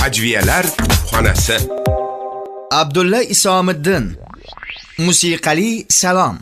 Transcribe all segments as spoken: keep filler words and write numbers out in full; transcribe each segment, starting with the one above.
Hajviyalar xonasi. Abdulla Isomiddin. Musiqali salom.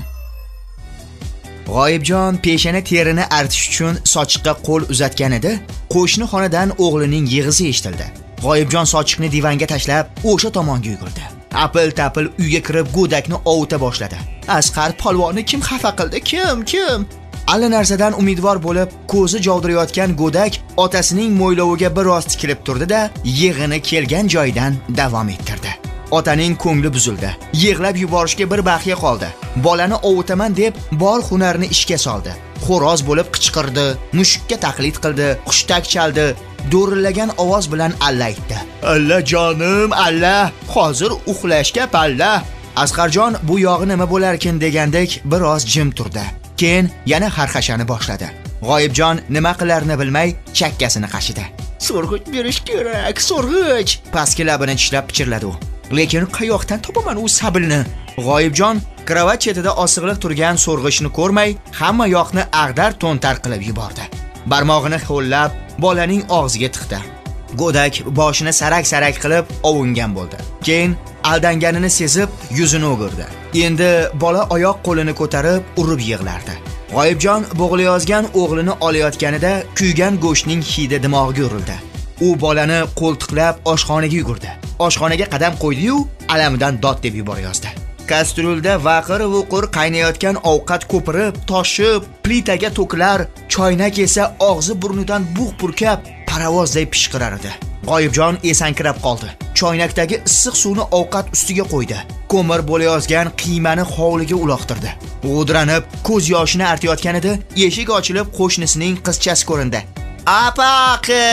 G'oyibjon peshana terini artish uchun sochiqqa qo'l uzatgan edi. Qo'shni xonadan o'g'lining yig'isi eshitildi. G'oyibjon sochiqni divanga tashlab, o'sha tomonga yugurdi. Apil-tapil uyga kirib go'dakni ovuta boshladi. Asqar polvonni kim xafa qildi? Kim? Kim? Alla narsadan umidvor bo'lib, ko'zi jovdirayotgan go'dak otasining mo'yloviga biroz tikilib turdi-da, yig'ini kelgan joyidan davom ettirdi. Otaning ko'ngli buzildi. Yig'lab yuborishga bir baxiya qoldi. Bolani ovutaman deb bor hunarini ishga soldi. Xo'roz bo'lib qichqirdi, mushukka taqlid qildi, xushtak chaldi, do'rillagan ovoz bilan alla aytdi. "Alla jonim, alla, hozir uxlashga palla." Asqarjon bu yog'i nima bo'larkin degandek biroz jim turdi. Keyin yana harxashani boshladi. G'oyibjon nima qilarini bilmay chakkasini qashidi. "So'rg'ich berish kerak, so'rg'ich." Pastki labini tishlab pichirladi u. Lekin qayoqdan topaman u sabilni? G'oyibjon kravat chetida osig'liq turgan so'rg'ichni ko'rmay, hamma yoqni ag'dar to'ntar qilib yubordi. Barmog'ini qo'llab bolaning og'ziga tiqdi. Go'dak boshini sarak-sarak qilib ovungan bo'ldi. Keyin aldanganini sezib yuzini o'girdi. Endi bola oyoq qo'lini ko'tarib urib yig'lardi. G'oyibjon bo'g'layozgan o'g'lini olayotganida kuygan go'shtning hidi dimog'iga urildi. U bolani qo'ltiqlab oshxonaga yugurdi. Oshxonaga qadam qo'ydi-yu, alamidan dod deb yuborayozdi. Kastrulda vaqir-vuqur qaynayotgan ovqat ko'pirib, toshib, plitaga to'kilar, choynak esa og'zi burnidan bug' purkab, paravozday pishqirar edi. G'oyibjon esankirab qoldi. Choynakdagi issiq suvni ovqat ustiga qo'ydi. Ko'mir bo'layozgan qiymani hovliga uloqtirdi. G'udranib, ko'z yoshini artayotganida eshik ochilib, qo'shnisining qizchasi ko'rindi. "Apaqi!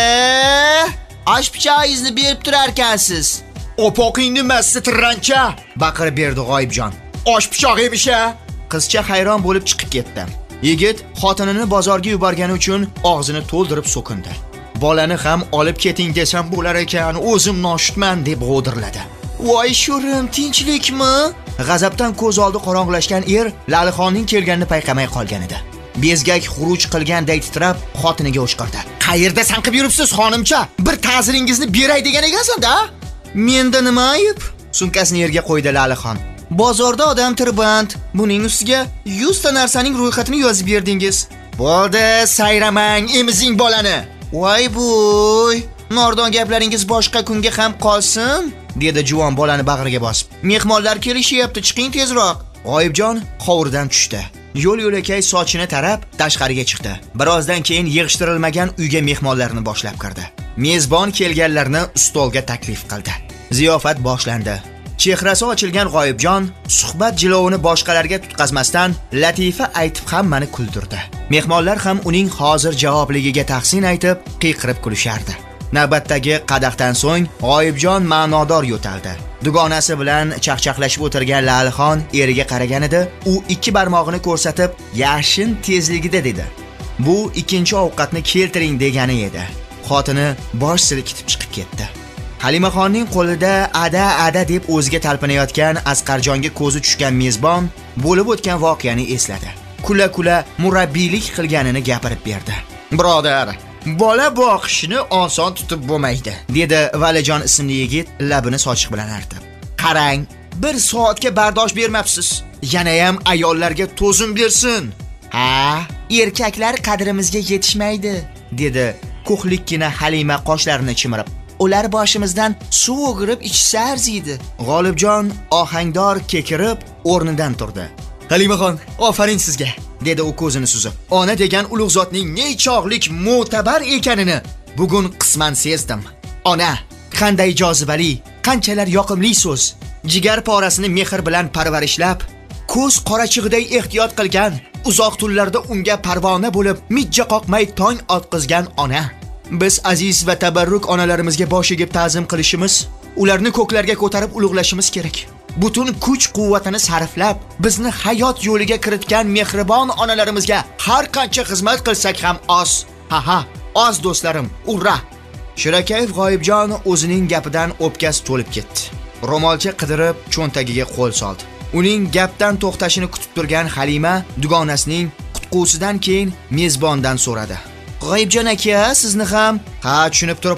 Osh pichog'ingizni berib turarkansiz." "Opoqing nimasi tirrancha?" baqirib berdi G'oyibjon. "Osh pichog'i emish-a?" Qizcha hayron bo'lib chiqib ketdi. Yigit xotinini bozorga yuborgani uchun og'zini to'ldirib so'kindi. "Bolani ham olib keting desam bo'lar ekan, o'zim noshudman" deb g'o'dirladi. "Voy sho'rim, tinchlikmi?" G'azabdan ko'z oldi qorong'ilashgan er Lalixonning kelganini payqamay qolgan edi. Bezgak xuruj qilganday titrab xotiniga o'shqirdi. "Qayerda sanqib yuribsiz, xonimcha? Bir ta'ziringizni beray degan ekansan-da?" "Menda nima ayb?" Sumkasini yerga qo'ydi Lalixon. "Bozorda odam tirband, buning ustiga yuz ta narsaning ro'yxatini yozib berdingiz. Bo'ldi, sayramang, emizing bolani." "Voy bo'y, nordon gaplaringiz boshqa kunga ham qolsin", dedi juvon bolani bag'riga bosib. "Mehmonlar kelishyapti, chiqing tezroq." G'oyibjon hovuridan tushdi. Yo'l-yo'lakay sochini tarab tashqariga chiqdi. Birozdan keyin yig'ishtirilmagan uyga mehmonlarni boshlab kirdi. Mezbon kelganlarni stolga taklif qildi. Ziyofat boshlandi. Chehrasi ochilgan G'oyibjon suhbat jilovini boshqalarga tutqazmasdan latifa aytib hammani kuldirdi. Mehmonlar ham uning hozir javobligiga tahsin aytib, qiyqirib kulishardi. Navbatdagi qadahdan so'ng G'oyibjon ma'nodor yo'taldi. Dugonasi bilan chaqchaqlashib o'tirgan Lalixon eriga qaraganida, u ikki barmog'ini ko'rsatib, "Yashin tezligida" dedi. Bu ikkinchi ovqatni keltiring degani edi. Xotini bosh silkitib chiqib ketdi. Halimaxonning qo'lida ada-ada deb o'ziga talpinayotgan Asqarjonga ko'zi tushgan mezbon bo'lib o'tgan voqeani esladi. Kula-kula murabbiylik qilganini gapirib berdi. "Birodar, bola boqishni oson tutib bo'lmaydi", dedi Valijon ismli yigit labini sochiq bilan artib. "Qarang, bir soatga bardosh bermabsiz. Yana ham ayollarga to'zim bersin." "Ha, erkaklar qadrimizga yetishmaydi", dedi ko'hlikkina Halima qoshlarini chimirib. "Ular boshimizdan suv o'g'irib ichsa arziydi." G'olibjon ohangdor kekirib o'rnidan turdi. "Halimaxon, ofarin sizga", dedi u ko'zini suzib. "Ona degan ulug' zotning nechog'lik mo'tabar ekanini bugun qisman sezdim. Ona, qanday jozibali, qanchalar yoqimli so'z. Jigar porasini mehr bilan parvarishlab, ko'z qorachig'iday ehtiyot qilgan, uzoq tunlarda unga parvona bo'lib, mijja qoqmay tong otqizgan ona. Biz aziz va tabarruk onalarimizga bosh egib ta'zim qilishimiz, ularni ko'klarga ko'tarib ulug'lashimiz kerak. Butun kuch-quvvatini sarflab, bizni hayot yo'liga kiritgan mehribon onalarimizga har qancha xizmat qilsak ham oz. Ha ha, oz do'stlarim, urra!" Shirakayev G'oyibjon o'zining gapidan o'pkasi to'lib ketdi. Ro'molcha qidirib cho'ntagiga qo'l soldi. Uning gapdan to'xtashini kutib turgan Halima dugonasining qutqusidan keyin mezbondan so'radi. G'oyibjon aka, sizni ham? Ha, tushunib turibman.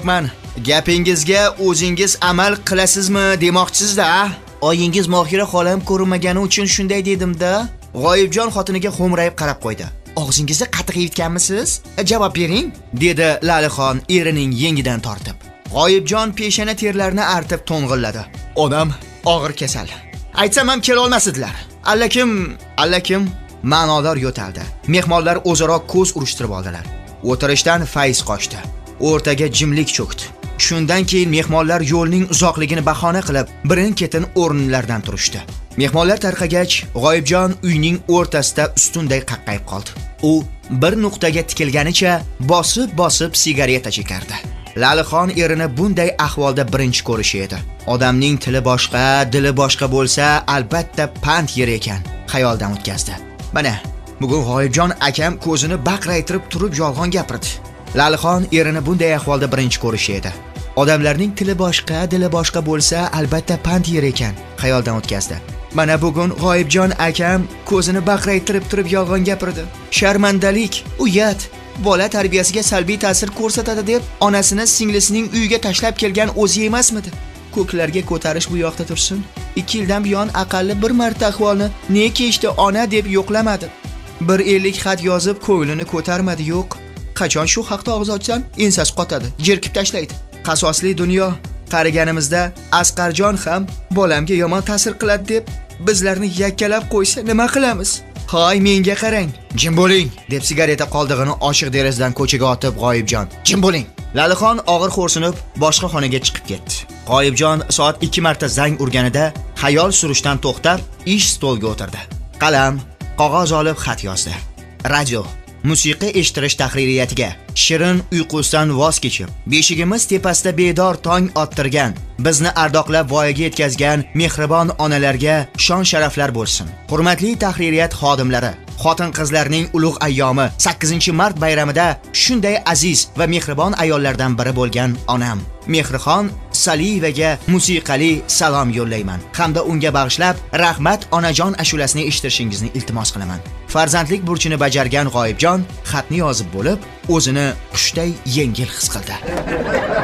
Gapingizga o'zingiz amal qilasizmi demoqchisizda? Oyingiz Mohira xolam ko'rinmagani uchun shunday dedim-da. G'oyibjon xotiniga xo'mrayib qarab qo'ydi. Og'zingizni qatiq yutganmisiz? Javob bering, dedi Lalixon erining yengidan tortib. G'oyibjon peshana terlarini artib to'ng'illadi. Onam og'ir kasal. Aytsam ham kela olmasdilar. Allakim, allakim ma'nodor yo'taldi. Mehmonlar o'zaro ko'z urishtirib oldilar. O'tirishdan fayz qochdi. O'rtaga jimlik cho'kdi. Shundan keyin mehmonlar yo'lning uzoqligini bahona qilib, birin-ketin o'rinlaridan turishdi. Mehmonlar tarqagach, G'oyibjon uyning o'rtasida ustunday qaqqayib qoldi. U bir nuqtaga tikilganicha bosib-bosib sigareta chekardi. Lalixon erini bunday ahvolda birinchi ko'rishi edi. Odamning tili boshqa, dili boshqa bo'lsa, albatta pand yer ekan, xayoldan o'tkazdi. Mana, bugun G'oyibjon akam ko'zini baqraytirib turib yolg'on gapirdi. Lalixon erini bunday ahvolda birinchi ko'rishi edi. Odamlarning tili boshqa, dili boshqa bo'lsa, albatta pand yer ekan, xayoldan o'tkazdi. Mana bugun G'oyibjon akam ko'zini baqraytirib turib yolg'on gapirdi. Sharmandalik, uyat, bola tarbiyasiga salbiy ta'sir ko'rsatadi deb onasini singlisining uyiga tashlab kelgan o'zi emasmidi? Ko'klarga ko'tarish bu yoqda tursin. ikki yildan buyon aqalli bir marta ahvolni ne kechdi ona deb yo'qlamadi. bir ellik xat yozib ko'nglini ko'tarmadi, yo'q. Qachon shu haqda og'iz ochsam, ensasi qotadi, jerkib tashlaydi. Qasosli dunyo. Qariganimizda Asqarjon ham bolamga yomon ta'sir qiladi deb bizlarni yakkalab qo'ysa nima qilamiz? Hoy, menga qarang. Jim bo'ling, deb sigareta qoldig'ini ochiq derazadan ko'chaga otib G'oyibjon, jim bo'ling. Lalixon og'ir xo'rsinib boshqa xonaga chiqib ketdi. G'oyibjon soat ikki marta zang urganida xayol surishdan to'xtab, ish stoliga o'tirdi. Qalam, qog'oz olib xat yozdi. Radio, musiqa eshittirish tahririyatiga shirin uyqusidan voz kechib, beshigimiz tepasida bedor tong ottirgan, bizni ardoqlab voyaga yetkazgan mehribon onalarga shon sharaflar bo'lsin. Hurmatli tahririyat xodimlari, xotin-qizlarning ulug' ayyomi sakkizinchi mart bayramida shunday aziz va mehribon ayollardan biri bo'lgan onam Mehrixon Saliyevaga musiqali salom yo'llayman hamda unga bag'ishlab Rahmat onajon ashulasini eshittirishingizni iltimos qilaman. Farzandlik burchini bajargan G'oyibjon xatni yozib bo'lib, o'zini qushday yengil his qildi.